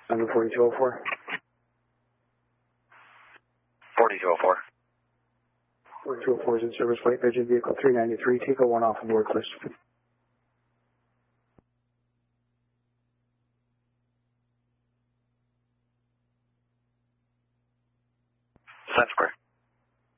Number 4204. 4204. 4204 is in service, flight rigid vehicle 393, take a 1 off of board, please. Set square.